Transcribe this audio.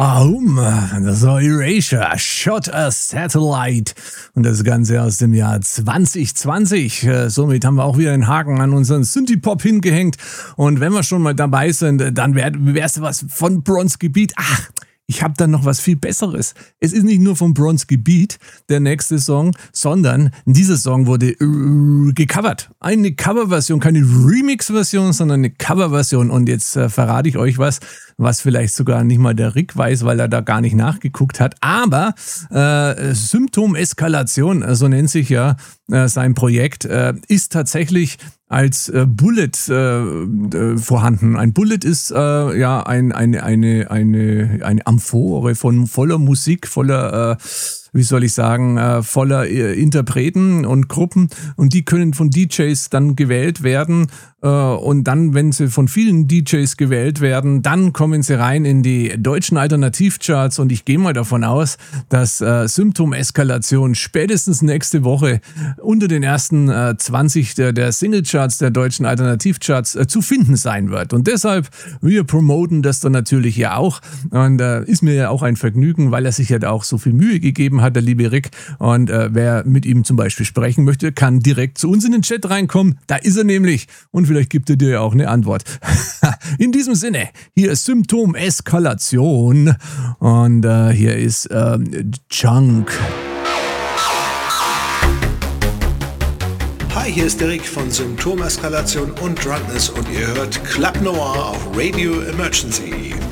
Das war Erasure, Shot a Satellite. Und das Ganze aus dem Jahr 2020. Somit haben wir auch wieder einen Haken an unseren Synthie-Pop hingehängt. Und wenn wir schon mal dabei sind, dann wär's was von Bronski Beat. Ich habe da noch was viel Besseres. Es ist nicht nur von Bronski Beat der nächste Song, sondern dieser Song wurde gecovert. Eine Coverversion, keine Remix-Version, sondern eine Coverversion. Und jetzt verrate ich euch was vielleicht sogar nicht mal der Rick weiß, weil er da gar nicht nachgeguckt hat. Aber Symptom-Eskalation, so nennt sich ja sein Projekt, ist tatsächlich als Bullet vorhanden. Ein Bullet ist eine Amphore von voller Musik, voller voller Interpreten und Gruppen, und die können von DJs dann gewählt werden, und dann, wenn sie von vielen DJs gewählt werden, dann kommen sie rein in die deutschen Alternativcharts, und ich gehe mal davon aus, dass Symptom-Eskalation spätestens nächste Woche unter den ersten 20 der Singlecharts der deutschen Alternativcharts zu finden sein wird. Und deshalb, wir promoten das dann natürlich ja auch, und ist mir ja auch ein Vergnügen, weil er sich ja da auch so viel Mühe gegeben hat, der liebe Rick. Und wer mit ihm zum Beispiel sprechen möchte, kann direkt zu uns in den Chat reinkommen. Da ist er nämlich. Und vielleicht gibt er dir ja auch eine Antwort. In diesem Sinne, hier ist Symptom-Eskalation. Und hier ist Chunk. Hi, hier ist Derek von Symptom-Eskalation und Drunkness und ihr hört Club Noir auf Radio Emergency.